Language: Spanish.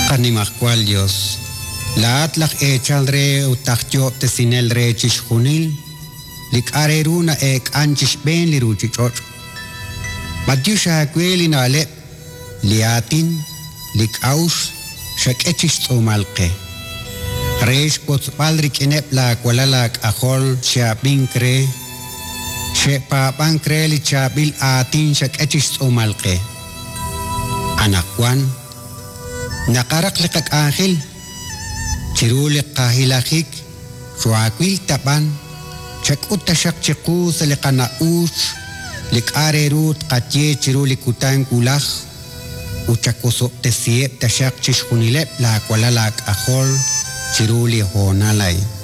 Animacual Dios. La atlach echal re utachyo te sinel re chishunil. Lik areruna ek anchish ben liru chichor. Madyusha kweli na ale. Liatin. Lik aus. Shak echish tsumalke. Reish potspalrik inep la kualalak ahol siapin kre. Shepa pankre li chabil atin shak echish tsumalke. Anakwan. Nakarak likak angel. Chirulik kahilakik. Suakwil tapan. Chak utasak chiku sa likana us. Lik arerut katye chirulik utang kulak. Uchakusok te siep tasak chishkunilep la kualalak ahol. Chiruli honalay.